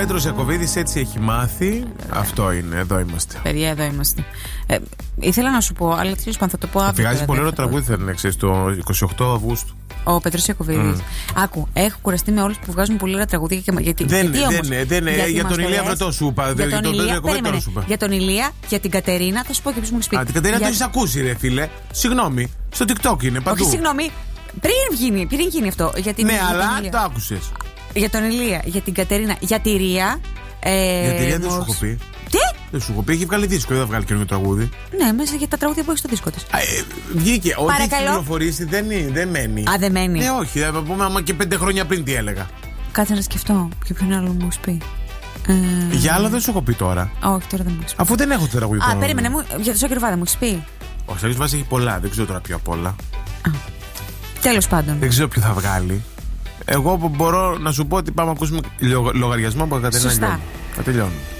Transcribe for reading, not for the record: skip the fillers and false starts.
Πέτρος Ιακωβίδης έτσι έχει μάθει. Αυτό είναι, εδώ είμαστε. Παιδιά, εδώ είμαστε. Ήθελα να σου πω, αλλά τέλος πάντων θα το πω αύριο. Βγάζει πολύ ωραίο τραγούδι, θα είναι το 28 Αυγούστου. Ο Πέτρος Ιακωβίδης. Άκου, έχω κουραστεί με όλους που βγάζουν πολύ ωραία τραγούδια. Δεν για τον Ηλία Βρετό σου είπα. Για τον Ηλία, για την Κατερίνα, θα σου πω και ποιος μου έχει πει. Την Κατερίνα το έχει ακούσει, ρε φίλε. Συγγνώμη, στο TikTok είναι παντού. Όχι, συγγνώμη, πριν γίνει αυτό. Ναι, αλλά το άκουσες. Για τον Ηλία, για την Κατερίνα, για τη Ρία. Για τη Ρία δεν σου έχω πει. Τι? Δεν σου έχω πει, έχει βγάλει δίσκο, δεν θα βγάλει καινούργιο τραγούδι. Ναι, μέσα για τα τραγούδια που έχει στο δίσκο της. Βγήκε. Ό,τι έχει κυκλοφορήσει δεν μένει. Α, δεν μένει. Ναι, όχι, θα πούμε άμα και 5 χρόνια πριν τι έλεγα. Κάτσε να σκεφτώ. Και ποιον άλλο μου έχει πει. Για άλλο δεν σου έχω πει τώρα. Όχι, τώρα δεν μου έχει πει. Αφού δεν έχω το τραγούδι. Α, περίμενε μου, για το Σόκερ Βάδα μου έχει πει. Ο Σόκερ Βάδα έχει πολλά, δεν ξέρω τώρα ποιο απ' όλα. Τέλος πάντων. Δεν ξέρω ποιο θα βγάλει. Εγώ μπορώ να σου πω ότι πάμε να ακούσουμε λογαριασμό από Κατερίνα. Σωστά. Θα τελειώνουμε.